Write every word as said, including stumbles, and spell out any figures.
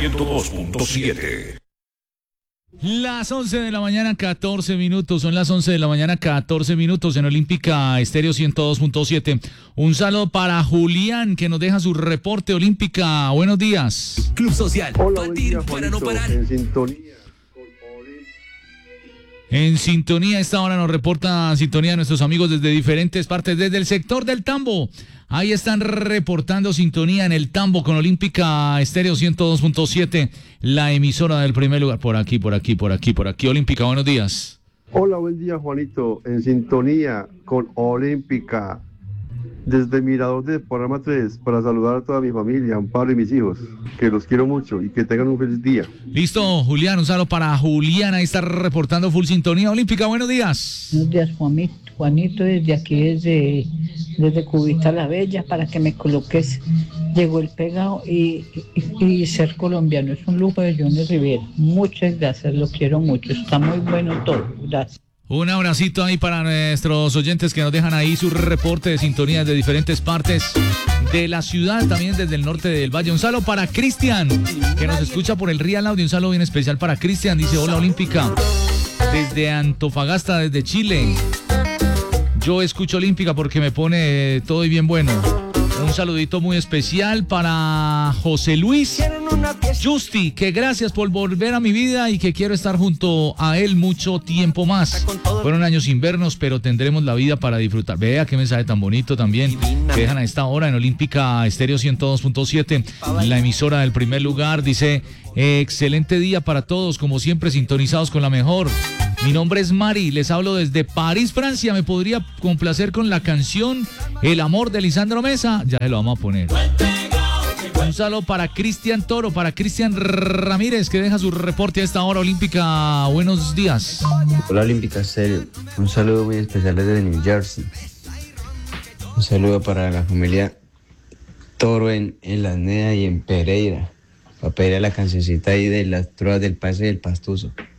ciento dos punto siete. Las once de la mañana, catorce minutos. Son las once de la mañana, catorce minutos en Olímpica Estéreo ciento dos punto siete. Un saludo para Julián, que nos deja su reporte. Olímpica, buenos días. Club Social. Hola, buen día, para no Juanito, parar. en sintonía. En sintonía, a esta hora nos reporta sintonía nuestros amigos desde diferentes partes, desde el sector del Tambo. Ahí están reportando sintonía en el Tambo con Olímpica Estéreo ciento dos punto siete, la emisora del primer lugar. Por aquí, por aquí, por aquí, por aquí. Olímpica, buenos días. Hola, buen día, Juanito, en sintonía con Olímpica. Desde Mirador del programa tres, para saludar a toda mi familia, Amparo y mis hijos, que los quiero mucho y que tengan un feliz día. Listo, Julián, un saludo para Julián, ahí está reportando full sintonía. Olímpica, buenos días. Buenos días, Juanito, Juanito desde aquí, desde, desde Cubita la Bella, para que me coloques, llegó el pegado y, y, y ser colombiano es un lujo de Johnny Rivera. Muchas gracias, lo quiero mucho, está muy bueno todo, gracias. Un abracito ahí para nuestros oyentes que nos dejan ahí su reporte de sintonía de diferentes partes de la ciudad, también desde el norte del valle. Un saludo para Cristian, que nos escucha por el Real Audio. Un saludo bien especial para Cristian. Dice, hola Olímpica, desde Antofagasta, desde Chile. Yo escucho Olímpica porque me pone todo y bien bueno. Un saludito muy especial para José Luis Justi, que gracias por volver a mi vida y que quiero estar junto a él mucho tiempo más. Fueron años invernos, pero tendremos la vida para disfrutar. Vea qué mensaje tan bonito también que dejan a esta hora en Olímpica Estéreo ciento dos punto siete, la emisora del primer lugar. Dice, eh, excelente día para todos, como siempre sintonizados con la mejor. Mi nombre es Mari, les hablo desde París, Francia. ¿Me podría complacer con la canción El amor de Lisandro Mesa? Ya se lo vamos a poner. Un saludo para Cristian Toro, para Cristian Ramírez, que deja su reporte a esta hora. Olímpica, buenos días. Hola Olímpica Estéreo, un saludo muy especial desde New Jersey. Un saludo para la familia Toro en, en La Nea y en Pereira. Para pedir la cancioncita ahí de las truas del Pase del Pastuso.